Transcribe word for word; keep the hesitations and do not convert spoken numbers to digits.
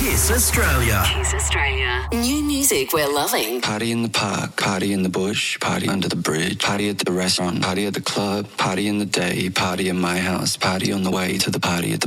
Kiss Australia. Kiss Australia. New music we're loving. Party in the park, party in the bush, party under the bridge, party at the restaurant, party at the club, party in the day, party in my house, party on the way to the party at the